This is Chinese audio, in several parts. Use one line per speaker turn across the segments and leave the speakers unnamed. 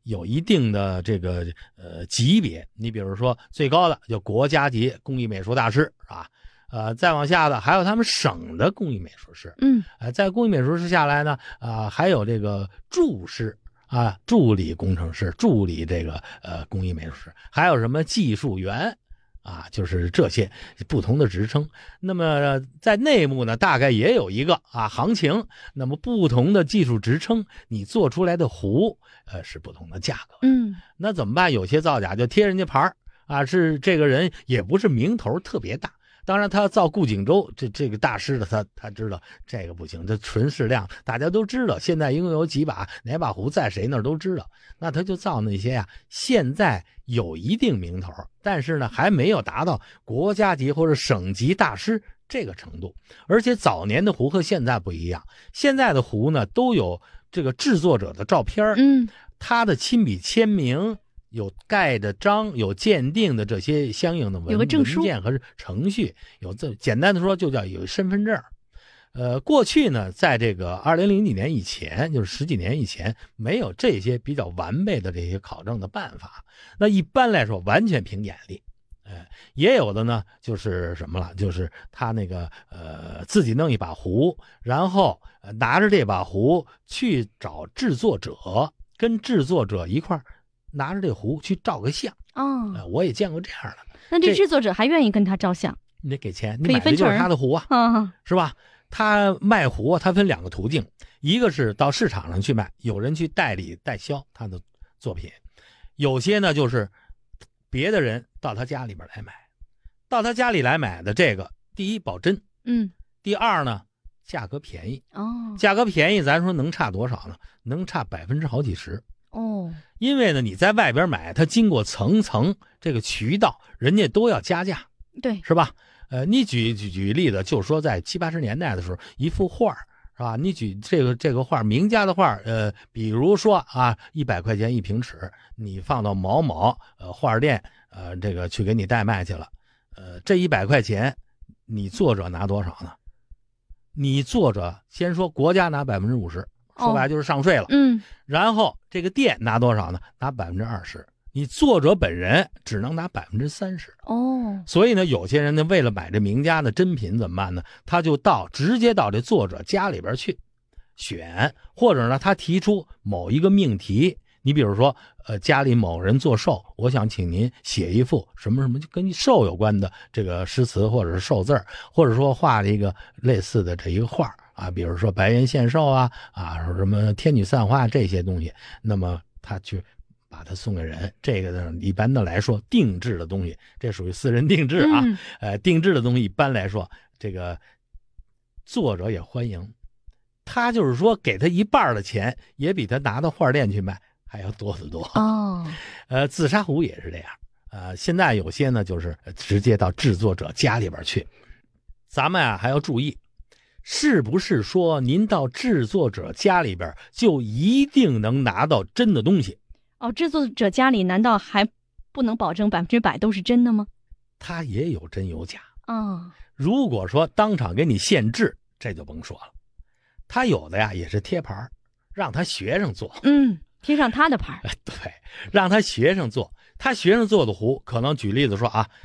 有一定的这个级别。你比如说最高的就国家级工艺美术大师啊，再往下的还有他们省的工艺美术师。在工艺美术师下来呢，还有这个助师啊，助理工程师，助理这个工艺美术师，还有什么技术员啊，就是这些不同的职称。那么在内幕呢，大概也有一个行情。那么不同的技术职称，你做出来的壶是不同的价格。那怎么办？有些造假就贴人家牌啊，是这个人也不是名头特别大。当然他造顾景舟这个大师的他知道这个不行，这纯适量大家都知道，现在一共有几把，哪把壶在谁那儿都知道。那他就造那些现在有一定名头，但是呢还没有达到国家级或者省级大师这个程度。而且早年的壶和现在不一样，现在的壶呢都有这个制作者的照片，他的亲笔签名，有盖的章，有鉴定的这些相应的文件和程序，有这简单的说就叫有身份证。过去呢，在这个2000几年以前，就是10几年以前，没有这些比较完备的这些考证的办法。那一般来说，完全凭眼力。也有的呢，就是什么了，就是他那个自己弄一把壶，然后拿着这把壶去找制作者，跟制作者一块拿着这壶去照个相。我也见过这样的。
那这制作者还愿意跟他照相？
你得给钱，你买的就是他的壶是吧？他卖壶他分2个途径，一个是到市场上去卖，有人去代理代销他的作品；有些呢就是别的人到他家里边来买。到他家里来买的这个，第一保真，第二呢价格便宜。价格便宜咱说能差多少呢？能差好几十。因为呢你在外边买，它经过层层这个渠道，人家都要加价，
对，
是吧？你举例子，就说在70、80年代的时候，一幅画是吧？你举这个画，名家的画，比如说100块钱一平尺，你放到某某画店，这个去给你代卖去了，这100块钱，你作者拿多少呢？你作者先说国家拿50%，说白了就是上税了。然后这个店拿多少呢？拿20%。你作者本人只能拿30%。所以呢，有些人呢为了买这名家的珍品怎么办呢？他就直接到这作者家里边去选，或者呢他提出某一个命题。你比如说家里某人做寿，我想请您写一幅什么什么就跟寿有关的这个诗词或者是寿字，或者说画了一个类似的这一个画比如说白猿献寿什么天女散花这些东西，那么他去把它送给人。这个呢一般的来说定制的东西，这属于私人定制定制的东西一般来说这个作者也欢迎，他就是说给他一半的钱也比他拿到画店去卖还要多得多。自杀壶也是这样。现在有些呢就是直接到制作者家里边去。咱们还要注意，是不是说您到制作者家里边就一定能拿到真的东西？
制作者家里难道还不能保证100%都是真的吗？
他也有真有假。如果说当场给你现制，这就甭说了。他有的也是贴牌，让他学生做。
贴上他的牌。
对，让他学生做。他学生做的壶，可能举例子说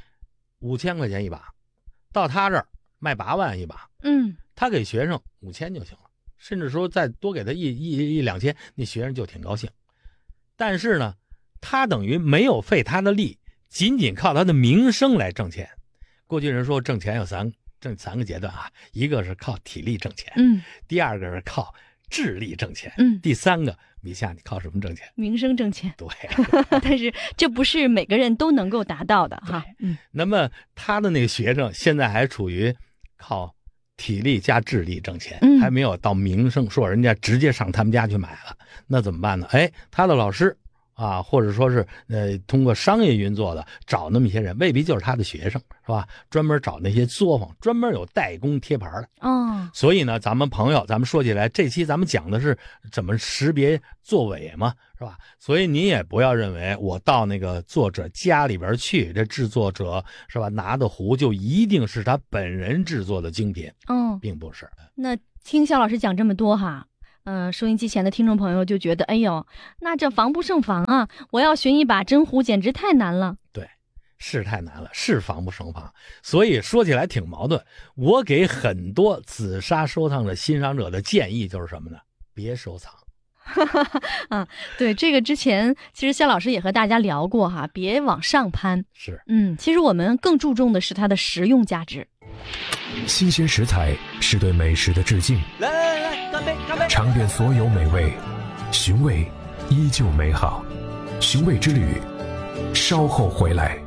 5000块钱一把，到他这儿卖8万一把。他给学生5000就行了，甚至说再多给他一两千，那学生就挺高兴。但是呢，他等于没有费他的力，仅仅靠他的名声来挣钱。过去人说挣钱有三个阶段一个是靠体力挣钱，第二个是靠智力挣钱，第三个米夏你靠什么挣钱？
名声挣钱。
对。
但是这不是每个人都能够达到的
那么他的那个学生现在还处于靠体力加智力挣钱，还没有到名声，说人家直接上他们家去买了，那怎么办呢？他的老师或者说是通过商业运作的，找那么一些人，未必就是他的学生，是吧？专门找那些作坊，专门有代工贴牌的。所以呢，咱们说起来，这期咱们讲的是怎么识别作伪嘛，是吧？所以你也不要认为我到那个作者家里边去，这制作者是吧拿的壶就一定是他本人制作的精品，并不是。
那听肖老师讲这么多收音机前的听众朋友就觉得，哎呦，那这防不胜防啊！我要寻一把真壶，简直太难了。
对，是太难了，是防不胜防。所以说起来挺矛盾。我给很多紫砂收藏的欣赏者的建议就是什么呢？别收藏。
对，这个之前其实夏老师也和大家聊过哈，别往上攀。
是，
其实我们更注重的是它的实用价值。
新鲜食材是对美食的致敬。
来，干杯！干杯！
尝遍所有美味，寻味依旧美好。寻味之旅，稍后回来。